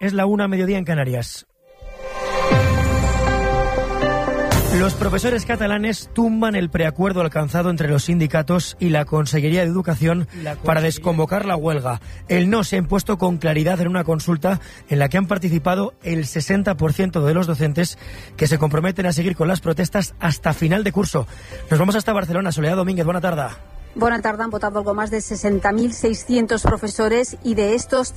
es la 1:00 en Canarias. Los profesores catalanes tumban el preacuerdo alcanzado entre los sindicatos y la Consellería de Educación para desconvocar la huelga. El no se ha impuesto con claridad en una consulta en la que han participado el 60% de los docentes, que se comprometen a seguir con las protestas hasta final de curso. Nos vamos hasta Barcelona. Soledad Domínguez, buena tarde. Buenas tardes. Han votado algo más de 60.600 profesores y de estos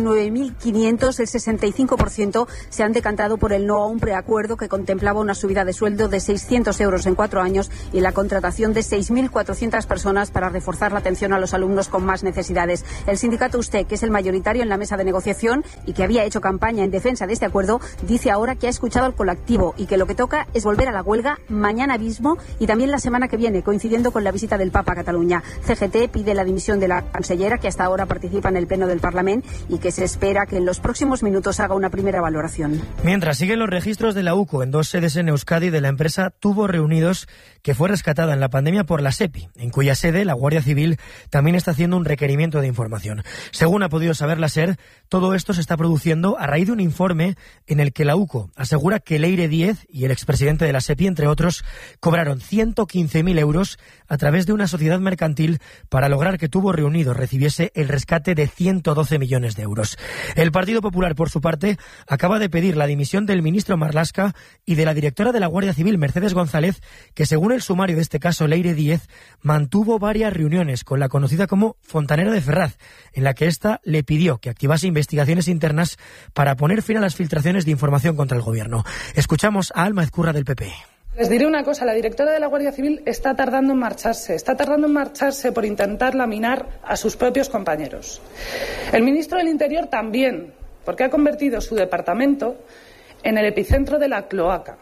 39.500, el 65% se han decantado por el no a un preacuerdo que contemplaba una subida de sueldo de 600 euros en 4 años y la contratación de 6.400 personas para reforzar la atención a los alumnos con más necesidades. El sindicato USTE, que es el mayoritario en la mesa de negociación y que había hecho campaña en defensa de este acuerdo, dice ahora que ha escuchado al colectivo y que lo que toca es volver a la huelga mañana mismo y también la semana que viene, coincidiendo con la visita del Papa a Cataluña. CGT pide la dimisión de la cancellera, que hasta ahora participa en el Pleno del Parlamento y que se espera que en los próximos minutos haga una primera valoración. Mientras siguen los registros de la UCO en 2 sedes en Euskadi de la empresa Tubos Reunidos, que fue rescatada en la pandemia por la SEPI, en cuya sede la Guardia Civil también está haciendo un requerimiento de información. Según ha podido saber la SER, todo esto se está produciendo a raíz de un informe en el que la UCO asegura que Leire Díez y el expresidente de la SEPI, entre otros, cobraron 115.000 euros a través de una sociedad mercantil para lograr que Tubos Reunidos recibiese el rescate de 112 millones de euros. El Partido Popular, por su parte, acaba de pedir la dimisión del ministro Marlaska y de la directora de la Guardia Civil, Mercedes González, que según el sumario de este caso, Leire Díez, mantuvo varias reuniones con la conocida como Fontanera de Ferraz, en la que ésta le pidió que activase investigaciones internas para poner fin a las filtraciones de información contra el gobierno. Escuchamos a Alma Ezcurra del PP. Les diré una cosa, la directora de la Guardia Civil está tardando en marcharse por intentar laminar a sus propios compañeros. El ministro del Interior también, porque ha convertido su departamento en el epicentro de la cloaca.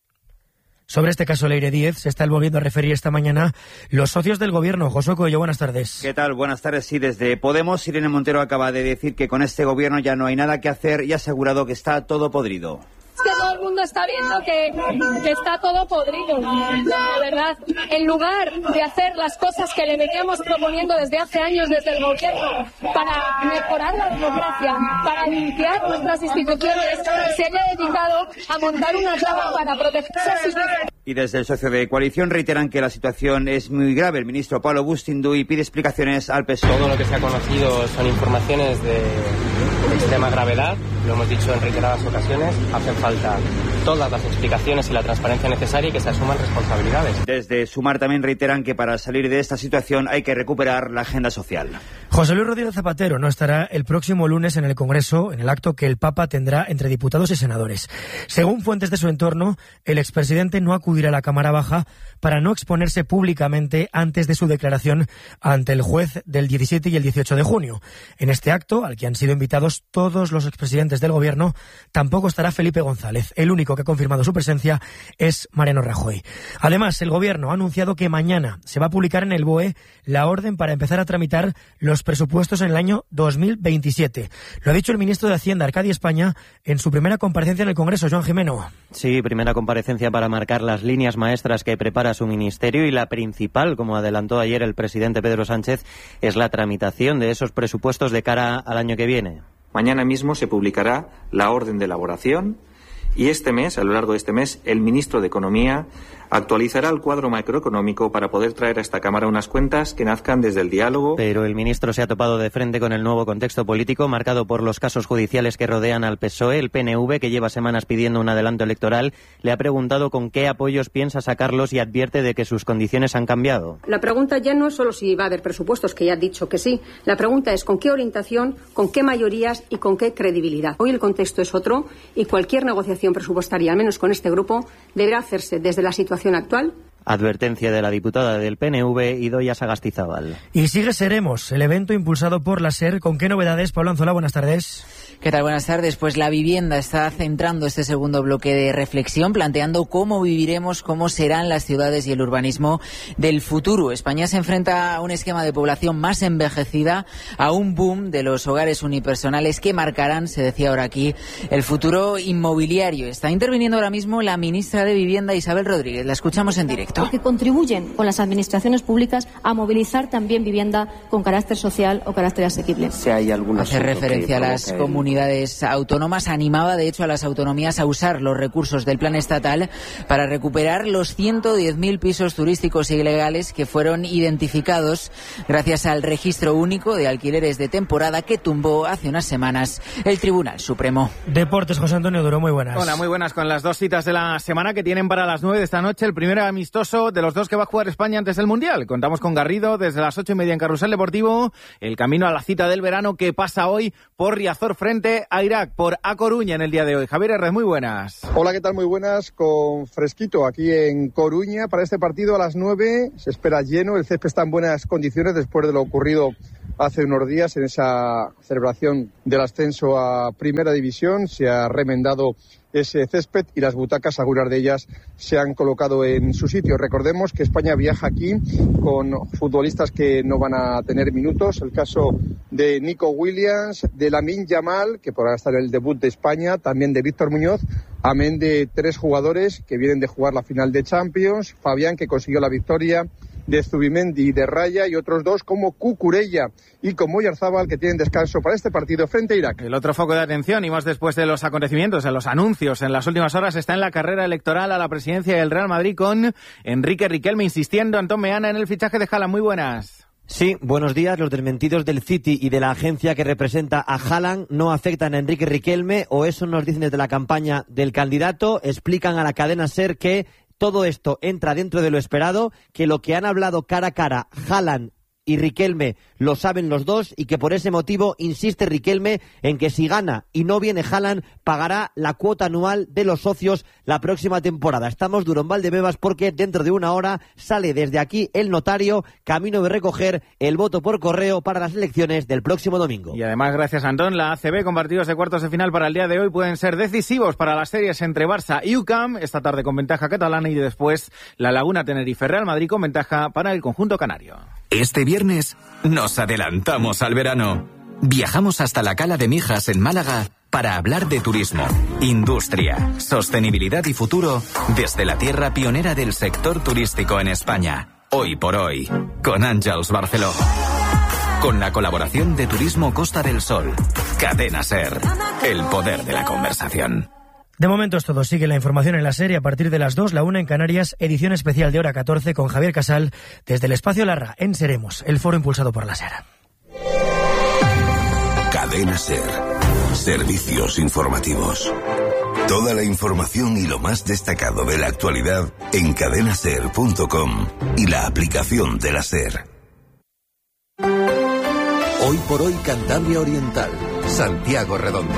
Sobre este caso Leire Díez se están volviendo a referir esta mañana los socios del gobierno. Josué Coello, buenas tardes. ¿Qué tal? Buenas tardes. Sí, desde Podemos, Irene Montero acaba de decir que con este gobierno ya no hay nada que hacer y ha asegurado que está todo podrido. Es que todo el mundo está viendo que está todo podrido, de verdad. En lugar de hacer las cosas que le veníamos proponiendo desde hace años desde el gobierno para mejorar la democracia, para limpiar nuestras instituciones, se haya dedicado a montar una trama para protegerse a sus derechos. Y desde el socio de coalición reiteran que la situación es muy grave. El ministro Pablo Bustinduy pide explicaciones al PSOE. Todo lo que se ha conocido son informaciones de extrema gravedad, lo hemos dicho en reiteradas ocasiones. Hacen falta todas las explicaciones y la transparencia necesaria y que se asuman responsabilidades. Desde Sumar también reiteran que para salir de esta situación hay que recuperar la agenda social. José Luis Rodríguez Zapatero no estará el próximo lunes en el Congreso, en el acto que el Papa tendrá entre diputados y senadores. Según fuentes de su entorno, el expresidente no acudirá a la Cámara Baja para no exponerse públicamente antes de su declaración ante el juez del 17 y el 18 de junio. En este acto, al que han sido invitados todos los expresidentes del Gobierno, tampoco estará Felipe González. El único que ha confirmado su presencia es Mariano Rajoy. Además, el Gobierno ha anunciado que mañana se va a publicar en el BOE la orden para empezar a tramitar los presupuestos en el año 2027. Lo ha dicho el ministro de Hacienda, Arcadi España, en su primera comparecencia en el Congreso. Joan Jimeno. Sí, primera comparecencia para marcar las líneas maestras que prepara su ministerio, y la principal, como adelantó ayer el presidente Pedro Sánchez, es la tramitación de esos presupuestos de cara al año que viene. Mañana mismo se publicará la orden de elaboración y este mes, a lo largo de este mes, el ministro de Economía actualizará el cuadro macroeconómico para poder traer a esta Cámara unas cuentas que nazcan desde el diálogo. Pero el ministro se ha topado de frente con el nuevo contexto político marcado por los casos judiciales que rodean al PSOE. El PNV, que lleva semanas pidiendo un adelanto electoral, le ha preguntado con qué apoyos piensa sacarlos y advierte de que sus condiciones han cambiado. La pregunta ya no es solo si va a haber presupuestos, que ya ha dicho que sí. La pregunta es con qué orientación, con qué mayorías y con qué credibilidad. Hoy el contexto es otro y cualquier negociación presupuestaria, al menos con este grupo, deberá hacerse desde la situación actual. Advertencia de la diputada del PNV, Idoia Sagastizábal. Y sigue Seremos, el evento impulsado por la SER. ¿Con qué novedades? Pablo Anzola, buenas tardes. ¿Qué tal? Buenas tardes. Pues la vivienda está centrando este segundo bloque de reflexión, planteando cómo viviremos, cómo serán las ciudades y el urbanismo del futuro. España se enfrenta a un esquema de población más envejecida, a un boom de los hogares unipersonales que marcarán, se decía ahora aquí, el futuro inmobiliario. Está interviniendo ahora mismo la ministra de Vivienda, Isabel Rodríguez. La escuchamos en directo. respecto. Porque contribuyen con las administraciones públicas a movilizar también vivienda con carácter social o carácter asequible. Si hay Hace referencia a las comunidades autónomas, animaba de hecho a las autonomías a usar los recursos del plan estatal para recuperar los 110.000 pisos turísticos ilegales que fueron identificados gracias al registro único de alquileres de temporada que tumbó hace unas semanas el Tribunal Supremo. Deportes, José Antonio Duro, muy buenas. Hola, muy buenas, con las dos citas de la semana que tienen para las 9 de esta noche, el primer amistoso de los dos que va a jugar España antes del Mundial. Contamos con Garrido desde las 8:30 en Carrusel Deportivo, el camino a la cita del verano que pasa hoy por Riazor frente a Irak, por A Coruña en el día de hoy. Javier Herrez, muy buenas. Hola, ¿qué tal? Muy buenas, con fresquito aquí en Coruña para este partido a las 9. Se espera lleno, el césped está en buenas condiciones después de lo ocurrido hace unos días en esa celebración del ascenso a Primera División. Se ha remendado ese césped y las butacas, algunas de ellas, se han colocado en su sitio. Recordemos que España viaja aquí con futbolistas que no van a tener minutos. El caso de Nico Williams, de Lamine Yamal, que podrá estar en el debut de España, también de Víctor Muñoz, amén de 3 jugadores que vienen de jugar la final de Champions, Fabián, que consiguió la victoria, de Zubimendi y de Raya, y otros 2 como Cucurella y como Oyarzábal, que tienen descanso para este partido frente a Irak. El otro foco de atención, y más después de los acontecimientos, en los anuncios en las últimas horas, está en la carrera electoral a la presidencia del Real Madrid con Enrique Riquelme insistiendo, Antón Meana, en el fichaje de Haaland. Muy buenas. Sí, buenos días. Los desmentidos del City y de la agencia que representa a Haaland no afectan a Enrique Riquelme, o eso nos dicen desde la campaña del candidato. Explican a la cadena SER que todo esto entra dentro de lo esperado, que lo que han hablado cara a cara Haaland y Riquelme lo saben los dos, y que por ese motivo insiste Riquelme en que si gana y no viene Haaland, pagará la cuota anual de los socios la próxima temporada. Estamos duro en Valdebebas porque dentro de una hora sale desde aquí el notario, camino de recoger el voto por correo para las elecciones del próximo domingo. Y además, gracias Antón, la ACB con partidos de cuartos de final para el día de hoy pueden ser decisivos para las series entre Barça y UCAM, esta tarde con ventaja catalana, y después La Laguna Tenerife Real Madrid con ventaja para el conjunto canario. Este viernes nos adelantamos al verano. Viajamos hasta la Cala de Mijas en Málaga para hablar de turismo, industria, sostenibilidad y futuro desde la tierra pionera del sector turístico en España. Hoy por hoy, con Àngels Barceló. Con la colaboración de Turismo Costa del Sol. Cadena SER. El poder de la conversación. De momento es todo. Sigue la información en la serie a partir de las 2, la 1 en Canarias, edición especial de hora 14 con Javier Casal desde el Espacio Larra en Seremos, el foro impulsado por la SER. Cadena SER. Servicios informativos. Toda la información y lo más destacado de la actualidad en cadenaser.com y la aplicación de la SER. Hoy por hoy Cantabria Oriental, Santiago Redondo.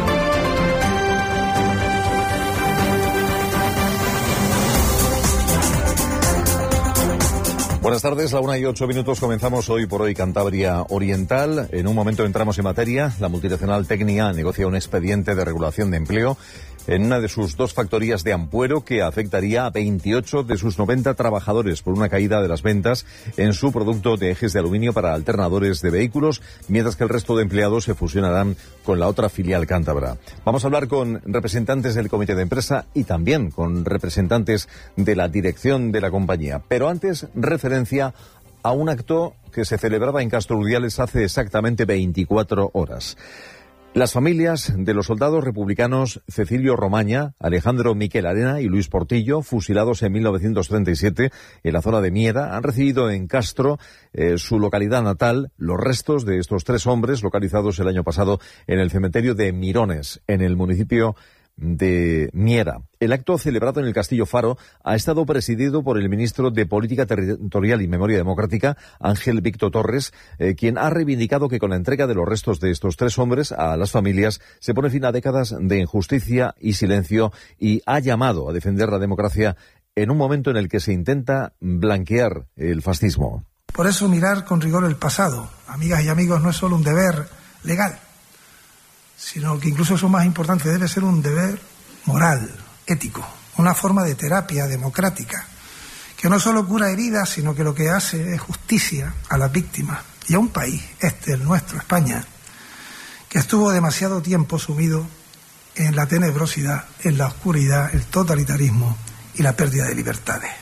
Buenas tardes, la 1:08. Comenzamos Hoy por Hoy Cantabria Oriental. En un momento entramos en materia. La multinacional Tecnia negocia un expediente de regulación de empleo en una de sus 2 factorías de Ampuero, que afectaría a 28 de sus 90 trabajadores por una caída de las ventas en su producto de ejes de aluminio para alternadores de vehículos, mientras que el resto de empleados se fusionarán con la otra filial cántabra. Vamos a hablar con representantes del comité de empresa y también con representantes de la dirección de la compañía. Pero antes, referencia a un acto que se celebraba en Castro Urdiales hace exactamente 24 horas. Las familias de los soldados republicanos Cecilio Romaña, Alejandro Miquel Arena y Luis Portillo, fusilados en 1937 en la zona de Miera, han recibido en Castro, su localidad natal, los restos de estos 3 hombres localizados el año pasado en el cementerio de Mirones, en el municipio de Miera. El acto celebrado en el Castillo Faro ha estado presidido por el ministro de Política Territorial y Memoria Democrática, Ángel Víctor Torres, quien ha reivindicado que con la entrega de los restos de estos 3 hombres a las familias se pone fin a décadas de injusticia y silencio, y ha llamado a defender la democracia en un momento en el que se intenta blanquear el fascismo. Por eso mirar con rigor el pasado, amigas y amigos, no es solo un deber legal, sino que incluso eso más importante, debe ser un deber moral, ético, una forma de terapia democrática, que no solo cura heridas, sino que lo que hace es justicia a las víctimas y a un país, el nuestro, España, que estuvo demasiado tiempo sumido en la tenebrosidad, en la oscuridad, el totalitarismo y la pérdida de libertades.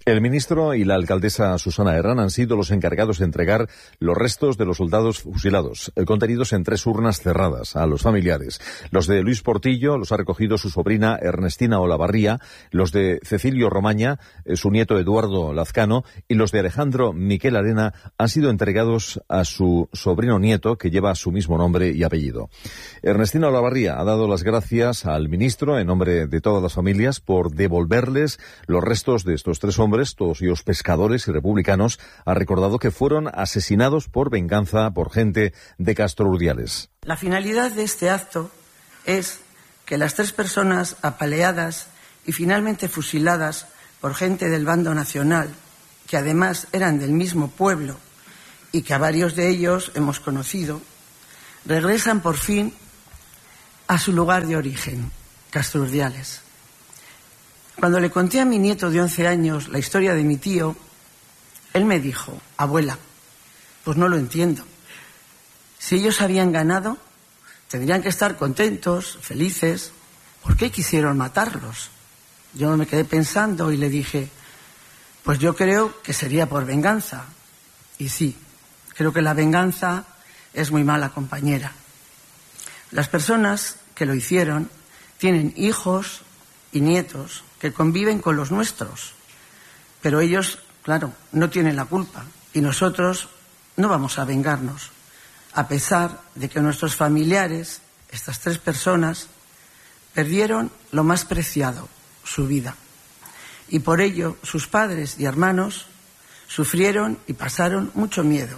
El ministro y la alcaldesa Susana Herrán han sido los encargados de entregar los restos de los soldados fusilados, contenidos en 3 urnas cerradas, a los familiares. Los de Luis Portillo los ha recogido su sobrina Ernestina Olavarría, los de Cecilio Romaña, su nieto Eduardo Lazcano, y los de Alejandro Miquel Arena han sido entregados a su sobrino nieto, que lleva su mismo nombre y apellido. Ernestina Olavarría ha dado las gracias al ministro, en nombre de todas las familias, por devolverles los restos de estos 3 hombres, todos ellos pescadores y republicanos. Ha recordado que fueron asesinados por venganza por gente de Castro Urdiales. La finalidad de este acto es que las 3 personas apaleadas y finalmente fusiladas por gente del bando nacional, que además eran del mismo pueblo y que a varios de ellos hemos conocido, regresan por fin a su lugar de origen, Castro Urdiales. Cuando le conté a mi nieto de 11 años la historia de mi tío, él me dijo: abuela, pues no lo entiendo. Si ellos habían ganado, tendrían que estar contentos, felices. ¿Por qué quisieron matarlos? Yo me quedé pensando y le dije: pues yo creo que sería por venganza. Y sí, creo que la venganza es muy mala compañera. Las personas que lo hicieron tienen hijos y nietos que conviven con los nuestros, pero ellos, claro, no tienen la culpa, y nosotros no vamos a vengarnos, a pesar de que nuestros familiares, estas 3 personas, perdieron lo más preciado, su vida, y por ello sus padres y hermanos sufrieron y pasaron mucho miedo.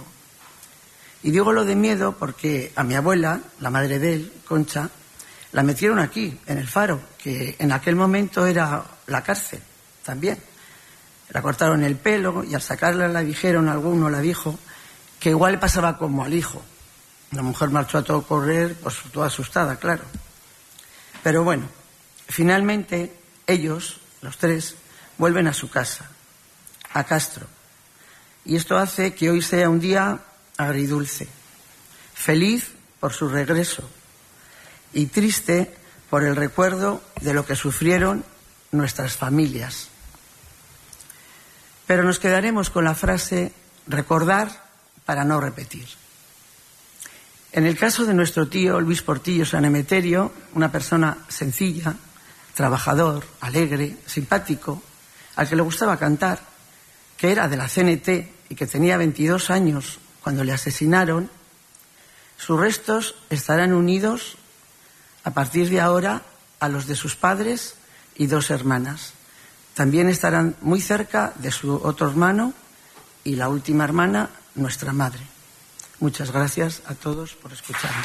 Y digo lo de miedo porque a mi abuela, la madre de él, Concha, la metieron aquí, en el Faro, que en aquel momento era la cárcel también. La cortaron el pelo y al sacarla la dijeron, alguno la dijo, que igual le pasaba como al hijo. La mujer marchó a todo correr, pues toda asustada, claro. Pero bueno, finalmente ellos, los 3, vuelven a su casa, a Castro. Y esto hace que hoy sea un día agridulce, feliz por su regreso y triste por el recuerdo de lo que sufrieron nuestras familias. Pero nos quedaremos con la frase recordar para no repetir. En el caso de nuestro tío Luis Portillo San Emeterio, una persona sencilla, trabajador, alegre, simpático, al que le gustaba cantar, que era de la CNT y que tenía 22 años cuando le asesinaron, sus restos estarán unidos a partir de ahora a los de sus padres y 2 hermanas. También estarán muy cerca de su otro hermano y la última hermana, nuestra madre. Muchas gracias a todos por escucharme.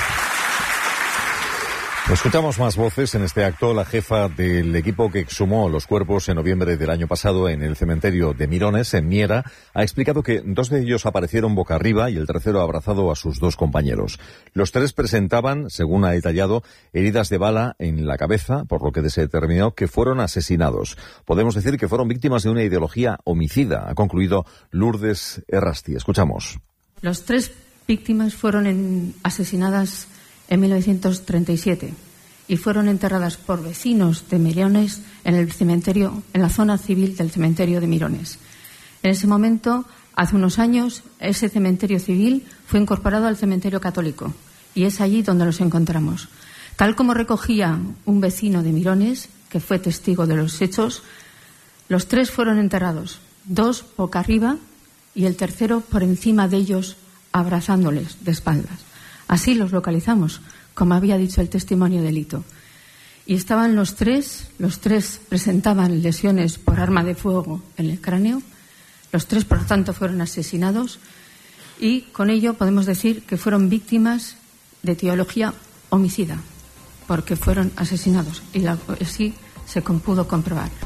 Escuchamos más voces en este acto. La jefa del equipo que exhumó los cuerpos en noviembre del año pasado en el cementerio de Mirones, en Miera, ha explicado que 2 de ellos aparecieron boca arriba y el tercero abrazado a sus 2 compañeros. Los 3 presentaban, según ha detallado, heridas de bala en la cabeza, por lo que se determinó que fueron asesinados. Podemos decir que fueron víctimas de una ideología homicida, ha concluido Lourdes Errasti. Escuchamos. Las 3 víctimas fueron asesinadas en 1937 y fueron enterradas por vecinos de Mirones en el cementerio, en la zona civil del cementerio de Mirones. En ese momento, hace unos años, ese cementerio civil fue incorporado al cementerio católico y es allí donde los encontramos. Tal como recogía un vecino de Mirones, que fue testigo de los hechos, los 3 fueron enterrados, 2 boca arriba y el tercero por encima de ellos, abrazándoles de espaldas. Así los localizamos, como había dicho el testimonio de Lito. Y estaban los 3 presentaban lesiones por arma de fuego en el cráneo, los 3 por lo tanto fueron asesinados y con ello podemos decir que fueron víctimas de etiología homicida, porque fueron asesinados y así se pudo comprobar.